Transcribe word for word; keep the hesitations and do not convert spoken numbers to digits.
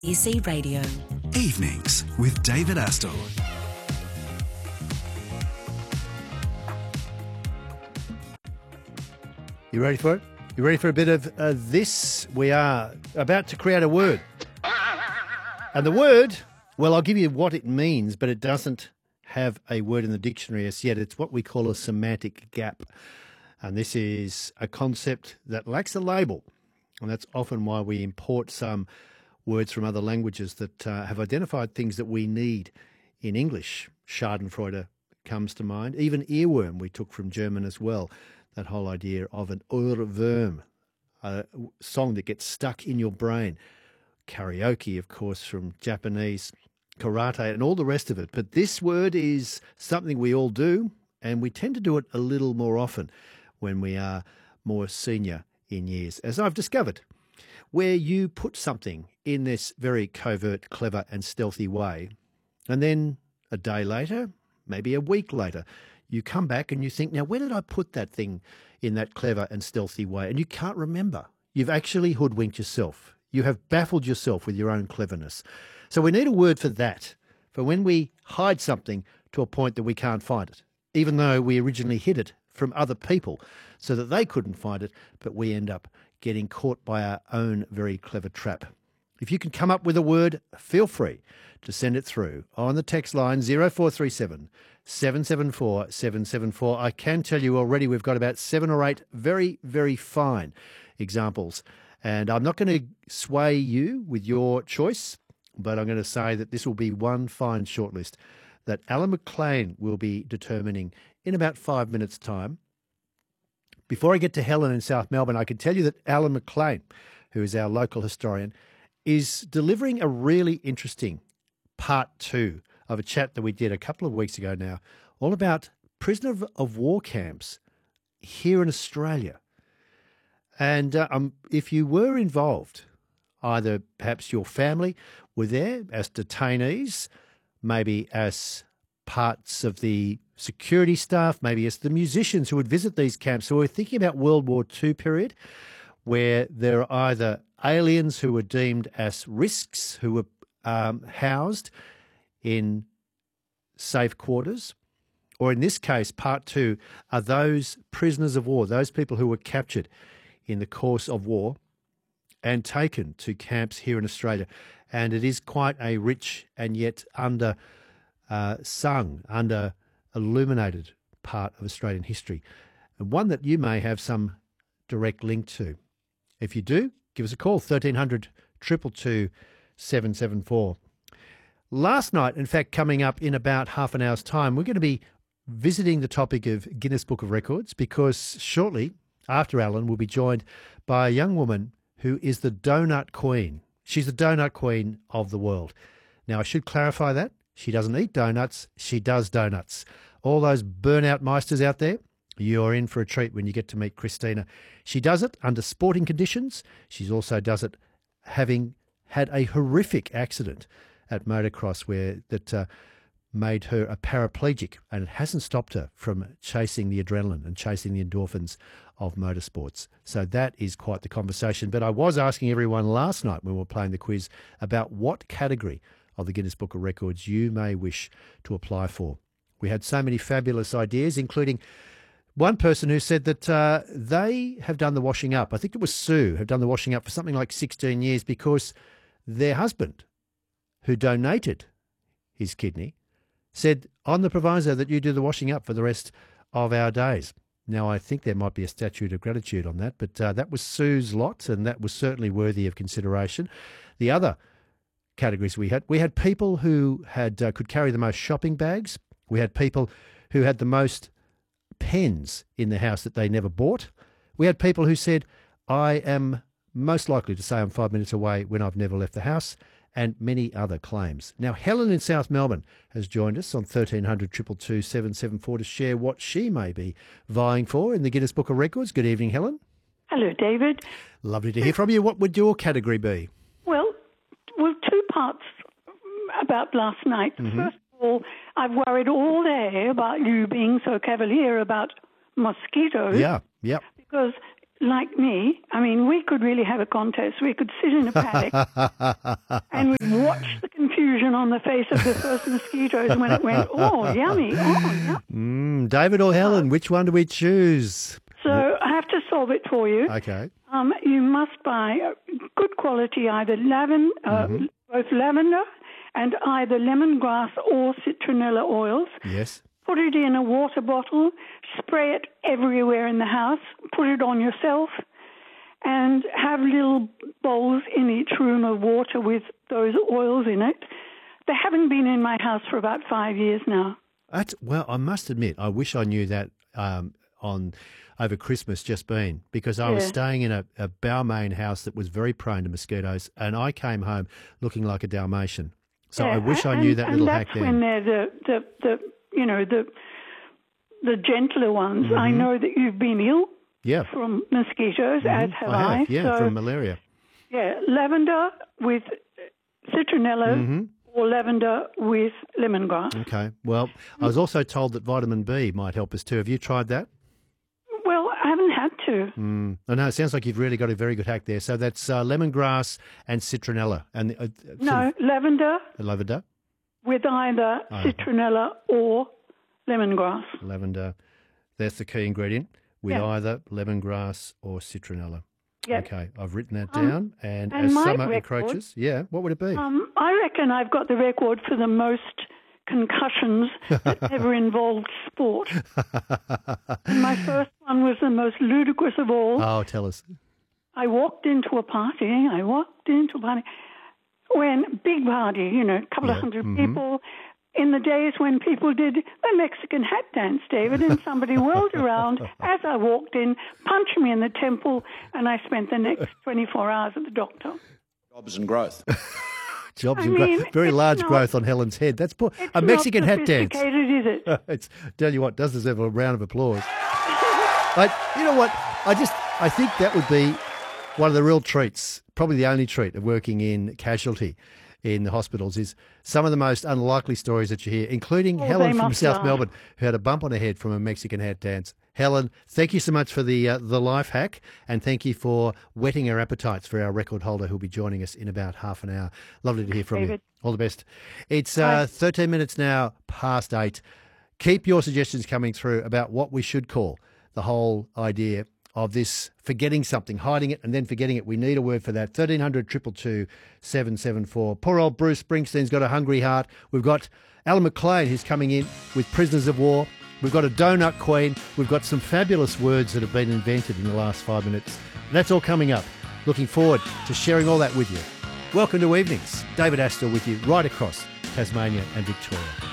E C Radio. Evenings with David Astle. You ready for it? You ready for a bit of uh, this? We are about to create a word. And the word, well, I'll give you what it means, but it doesn't have a word in the dictionary as yet. It's what we call a semantic gap. And this is a concept that lacks a label. And that's often why we import some words from other languages that uh, have identified things that we need in English. Schadenfreude comes to mind. Even earworm we took from German as well. That whole idea of an Ohrwurm, a song that gets stuck in your brain. Karaoke, of course, from Japanese, karate and all the rest of it. But this word is something we all do, and we tend to do it a little more often when we are more senior in years, as I've discovered, where you put something in this very covert, clever and stealthy way, and then a day later, maybe a week later, you come back and you think, now, where did I put that thing in that clever and stealthy way? And you can't remember. You've actually hoodwinked yourself. You have baffled yourself with your own cleverness. So we need a word for that, for when we hide something to a point that we can't find it, even though we originally hid it from other people so that they couldn't find it, but we end up getting caught by our own very clever trap. If you can come up with a word, feel free to send it through on the text line zero four three seven, seven seven four, seven seven four. I can tell you already we've got about seven or eight very, very fine examples. And I'm not going to sway you with your choice, but I'm going to say that this will be one fine shortlist that Alan McLean will be determining in about five minutes' time. Before I get to Helen in South Melbourne, I can tell you that Alan McLean, who is our local historian, is delivering a really interesting part two of a chat that we did a couple of weeks ago now, all about prisoner of war camps here in Australia. And uh, um, if you were involved, either perhaps your family were there as detainees, maybe as parts of the security staff, maybe as the musicians who would visit these camps. So we're thinking about World War Two period, where there are either aliens who were deemed as risks, who were um, housed in safe quarters, or in this case, part two, are those prisoners of war, those people who were captured in the course of war and taken to camps here in Australia. And it is quite a rich and yet under uh, sung, under illuminated part of Australian history, and one that you may have some direct link to. If you do, give us a call, thirteen hundred, two two two, seven seven four. Last night, in fact, coming up in about half an hour's time, we're going to be visiting the topic of Guinness Book of Records, because shortly after Alan, we'll be joined by a young woman who is the donut queen. She's the donut queen of the world. Now, I should clarify that. She doesn't eat donuts, she does donuts. All those burnout meisters out there, you're in for a treat when you get to meet Christina. She does it under sporting conditions. She also does it having had a horrific accident at motocross where that uh, made her a paraplegic, and it hasn't stopped her from chasing the adrenaline and chasing the endorphins of motorsports. So that is quite the conversation. But I was asking everyone last night when we were playing the quiz about what category of the Guinness Book of Records you may wish to apply for. We had so many fabulous ideas, including one person who said that uh, they have done the washing up. I think it was Sue, have done the washing up for something like sixteen years because their husband, who donated his kidney, said, on the proviso that you do the washing up for the rest of our days. Now, I think there might be a statute of gratitude on that, but uh, that was Sue's lot, and that was certainly worthy of consideration. The other categories we had, we had people who had uh, could carry the most shopping bags. We had people who had the most pens in the house that they never bought. We had people who said, I am most likely to say I'm five minutes away when I've never left the house, and many other claims. Now, Helen in South Melbourne has joined us on thirteen hundred, two two two, seven seven four to share what she may be vying for in the Guinness Book of Records. Good evening, Helen. Hello, David. Lovely to hear from you. What would your category be? Well, well, two parts about last night. Mm-hmm. First of all, I've worried all day about you being so cavalier about mosquitoes. Yeah, yeah. Because like me, I mean, we could really have a contest. We could sit in a paddock and we'd watch the confusion on the face of the first mosquitoes when it went, oh, yummy, oh, yum. Mm, David or Helen, which one do we choose? So I have to solve it for you. Okay. Um, you must buy good quality, either lavender, uh, Mm-hmm. both lavender and either lemongrass or citronella oils. Yes. Put it in a water bottle, spray it everywhere in the house, put it on yourself, and have little bowls in each room of water with those oils in it. They haven't been in my house for about five years now. That's, well, I must admit, I wish I knew that um, on over Christmas just been, because I was Yeah. staying in a, a Balmain house that was very prone to mosquitoes, and I came home looking like a Dalmatian. So Yeah, I wish I and- knew that and little that's hack then. when they're the, the, the you know, the the gentler ones. I know that you've been ill Mm-hmm. Yeah. from mosquitoes, as have I. I have, yeah, so, from malaria. yeah, lavender with citronella Mm-hmm. or lavender with lemongrass. Okay. Well, I was also told that vitamin B might help us too. Have you tried that? Well, I haven't had to. Mm. I know, it sounds like you've really got a very good hack there. So that's uh, lemongrass and citronella. and uh, sort No, lavender of lavender, with either Oh. citronella or lemongrass. lavender. That's the key ingredient, with Yeah. either lemongrass or citronella. Yep. Okay, I've written that Um, down. And, and as my summer record- encroaches, yeah, what would it be? Um, I reckon I've got the record for the most concussions that ever involved sport. And my first one was the most ludicrous of all. Oh, tell us. I walked into a party. I walked into a party when big party, you know, a couple Yeah, of hundred mhm. people. In the days when people did the Mexican hat dance, David, and somebody whirled around as I walked in, punched me in the temple, and I spent the next twenty-four hours at the doctor. Jobs and growth. Jobs I and growth. mean, Very it's large not- growth on Helen's head. That's poor. It's A Mexican not hat dance. sophisticated, is it? It's, tell you what, does deserve a round of applause. But you know what? I just I think that would be one of the real treats, probably the only treat of working in casualty in the hospitals, is some of the most unlikely stories that you hear, including Oh, Helen they from must South laugh. Melbourne, who had a bump on her head from a Mexican hat dance. Helen, thank you so much for the uh, the life hack, and thank you for whetting our appetites for our record holder who'll be joining us in about half an hour. Lovely to hear from David. you. All the best. It's uh, thirteen minutes now past eight. Keep your suggestions coming through about what we should call the whole idea of this forgetting something, hiding it and then forgetting it. We need a word for that. thirteen hundred, two two two, seven seven four. Poor old Bruce Springsteen's got a hungry heart. We've got Alan McLean who's coming in with Prisoners of War. We've got a donut queen. We've got some fabulous words that have been invented in the last five minutes. That's all coming up. Looking forward to sharing all that with you. Welcome to Evenings. David Astor with you right across Tasmania and Victoria.